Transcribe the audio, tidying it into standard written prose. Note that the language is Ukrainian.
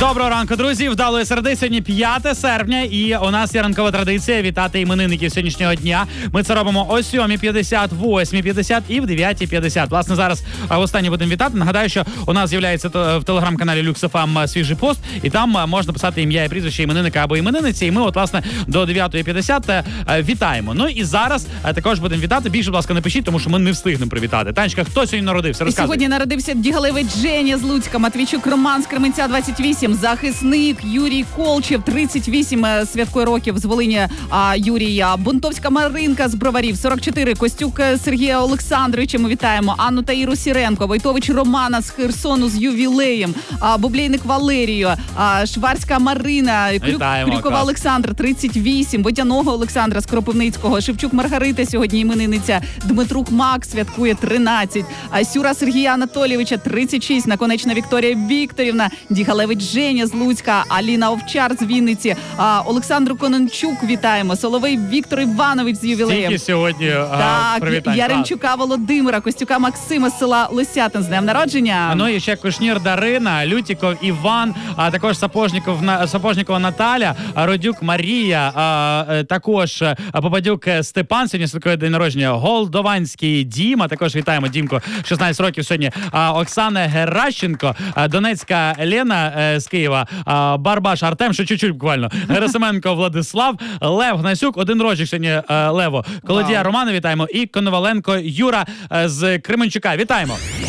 Доброго ранку, друзі. Вдалої середи. Сьогодні 5 серпня, і у нас є ранкова традиція вітати іменинників сьогоднішнього дня. Ми це робимо о 7:50, 8:50 і в 9:50. Власне, зараз останнє будемо вітати. Нагадаю, що у нас з'являється в телеграм-каналі Lux FM свіжий пост, і там можна писати ім'я і прізвище іменинника або іменинниці. І ми, власне, до 9:50 вітаємо. Ну і зараз також будемо вітати. Більше, будь ласка, не пишіть, тому що ми не встигнемо привітати. Танечка, хто сьогодні народився? Розказуй. Сьогодні народився Дігалевич Женя з Луцька, Матвійчук Роман з Кременця, 28, захисник Юрій Колчев, 38 святкує років з Волині Юрія, Бунтовська Маринка з Броварів, 44, Костюк Сергія Олександровича, ми вітаємо, Анну та Іру Сіренко, Войтович Романа з Херсону з ювілеєм, Бублейник Валерію, Шварська Марина, Крюкова Олександр, 38, Водяного Олександра з Кропивницького, Шевчук Маргарита сьогодні іменинниця, Дмитрук Мак святкує 13, Сюра Сергія Анатолійовича, 36, Наконечна Вікторія Вікторівна, Дігалевич Женя з Луцька, Аліна Овчар з Вінниці, Олександру Конончук вітаємо, Соловей Віктор Іванович з ювілеєм. Тільки сьогодні так, Яремчука Володимира, Костюка Максима з села Лисятин з днем народження. Ну і ще Кушнір Дарина, Лютіков Іван, а також Сапожнікова Наталя, Родюк Марія, також Попадюк Степан, сьогодні святкує день народження, Голдованський Діма, також вітаємо Дімко, 16 років сьогодні, Оксана Геращенко, Донецька Лена з Києва, Барбаш Артем, що чуть-чуть буквально, Герасименко Владислав, Лев Гнасюк, один рочок сьогодні Лево, Колодія Романа вітаємо і Коноваленко Юра з Кременчука. Вітаємо!